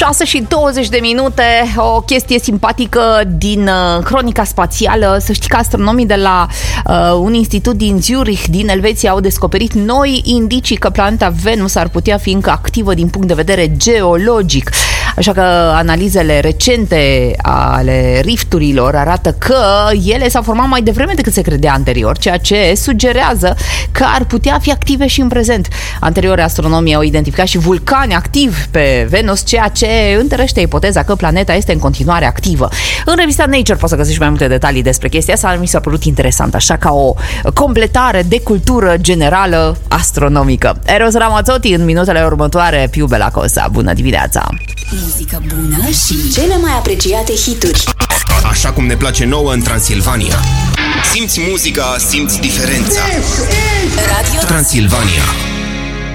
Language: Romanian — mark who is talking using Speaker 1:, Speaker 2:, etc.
Speaker 1: 6:20, o chestie simpatică din cronica spațială. Să știi că astronomii de la un institut din Zurich, din Elveția, au descoperit noi indicii că planeta Venus ar putea fi încă activă din punct de vedere geologic. Așa că analizele recente ale rifturilor arată că ele s-au format mai devreme decât se credea anterior, ceea ce sugerează că ar putea fi active și în prezent. Anterior, astronomii au identificat și vulcani activi pe Venus, ceea ce întărește ipoteza că planeta este în continuare activă. În revista Nature poți să găsești mai multe detalii despre chestia asta, mi s-a părut interesant, așa ca o completare de cultură generală astronomică. Eros Ramazzotti în minutele următoare, Più Bella Cosa. Bună dimineața!
Speaker 2: Muzică bună și cele mai apreciate hituri.
Speaker 3: Așa cum ne place nouă în Transilvania. Simți muzica, simți diferența.
Speaker 2: Radio
Speaker 3: Transilvania.